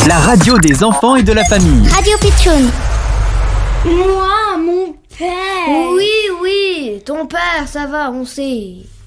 La radio des enfants et de la famille. Radio Pitchoun. Moi, mon père. Oui, ton père, ça va, on sait.